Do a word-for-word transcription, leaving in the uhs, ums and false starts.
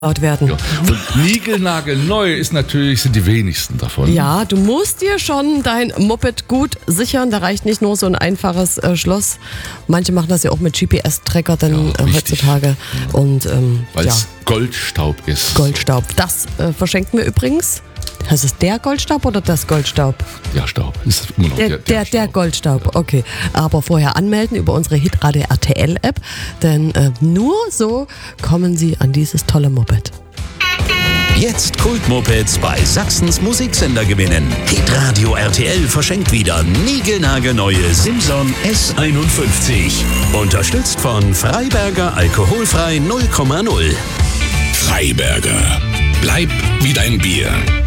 werden. Ja. Und niegelnagelneu ist natürlich, sind die wenigsten davon. Ja, du musst dir schon dein Moped gut sichern. Da reicht nicht nur so ein einfaches äh, Schloss. Manche machen das ja auch mit G P S-Tracker dann Ja, äh, heutzutage. Und ähm, Weil ja, es Goldstaub ist. Goldstaub. Das äh, verschenken wir übrigens. Heißt es der Goldstaub oder das Goldstaub? Ja, Staub. Ist immer noch Der, der, der, der Goldstaub, okay. Aber vorher anmelden über unsere Hitradio R T L-App, denn äh, nur so kommen Sie an dieses tolle Moped. Jetzt Kultmopeds bei Sachsens Musiksender gewinnen. Hitradio R T L verschenkt wieder niegelnagelneue Simson S einundfünfzig. Unterstützt von Freiberger Alkoholfrei null Komma null. Freiberger. Bleib wie dein Bier.